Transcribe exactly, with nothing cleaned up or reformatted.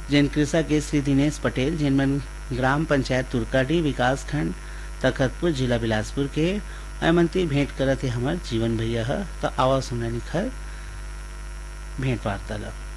जैन कृषक के श्री दिनेश पटेल जिनमन ग्राम पंचायत तुरकाडी विकास खंड तखतपुर जिला बिलासपुर के अमंत्री भेंट करत है हमार जीवन भैया है तो आवाज सुनने निखर भेंट वार्तालाप।